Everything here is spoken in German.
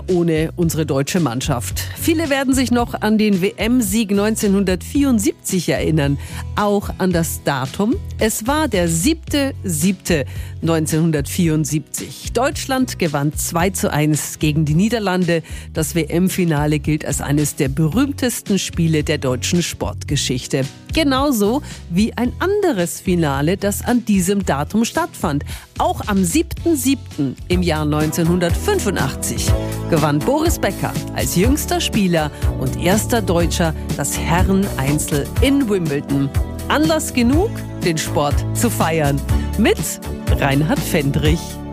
ohne unsere deutsche Mannschaft. Viele werden sich noch an den WM-Sieg 1974 erinnern, auch an das Datum. Es war der 7.7.1974. Deutschland gewann 2:1 gegen die Niederlande. Das WM-Finale gilt als eines der berühmtesten Spiele der deutschen Sportgeschichte. Genauso wie ein anderes Finale, das an diesem Datum stattfand. Auch am 7.7. im Jahr 1985 gewann Boris Becker als jüngster Spieler und erster Deutscher das Herren-Einzel in Wimbledon. Anlass genug, den Sport zu feiern. Mit Reinhard Fendrich.